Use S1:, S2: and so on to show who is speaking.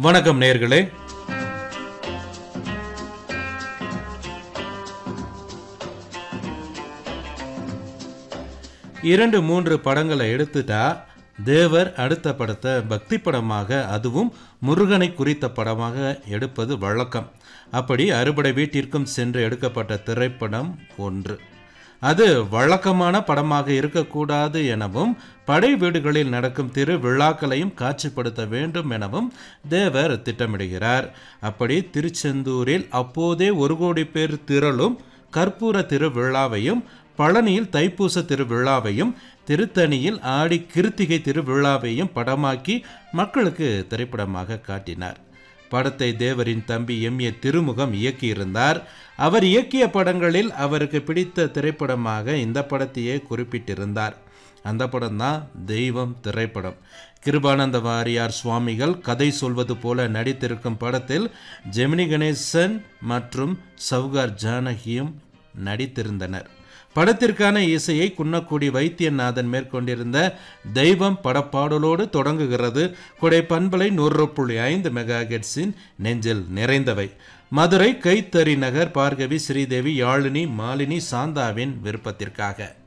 S1: வணக்கம் நேயர்களே. இரண்டு மூன்று படங்களை எடுத்துட்டா தேவர் அடுத்த படத்தை பக்தி படமாக, அதுவும் முருகனை குறித்த படமாக எடுப்பது வழக்கம். அப்படி அறுபடை வீட்டிற்கும் சென்று எடுக்கப்பட்ட திரைப்படம் ஒன்று. அது வழக்கமான படமாக இருக்கக்கூடாது எனவும், படை வீடுகளில் நடக்கும் திருவிழாக்களையும் காட்சிப்படுத்த வேண்டும் எனவும் தேவர் திட்டமிடுகிறார். அப்படி திருச்செந்தூரில் அப்போதே 1 கோடி பேர் திரளும் கற்பூர திருவிழாவையும், பழனியில் தைப்பூச திருவிழாவையும், திருத்தணியில் ஆடி கிருத்திகை திருவிழாவையும் படமாக்கி மக்களுக்கு திரைப்படமாக காட்டினார். படத்தை தேவரின் தம்பி M.A. திருமுகம் இயக்கியிருந்தார். அவர் இயக்கிய படங்களில் அவருக்கு பிடித்த திரைப்படமாக இந்த படத்தையே குறிப்பிட்டிருந்தார். அந்த படம்தான் தெய்வம் திரைப்படம். கிருபானந்த வாரியார் சுவாமிகள் கதை சொல்வது போல நடித்திருக்கும் படத்தில் ஜெமினி கணேசன் மற்றும் சவுகார் ஜானகியும் நடித்திருந்தனர். படத்திற்கான இசையை குன்னக்குடி வைத்தியநாதன் மேற்கொண்டிருந்த தெய்வம் படப்பாடலோடு தொடங்குகிறது. கொடை பண்பலை 100.5 மெகாஹெர்ட்ஸின் நெஞ்சில் நிறைந்தவை. மதுரை கைத்தறி நகர் பார்கவி ஸ்ரீதேவி யாழினி மாலினி சாந்தாவின் விருப்பத்திற்காக.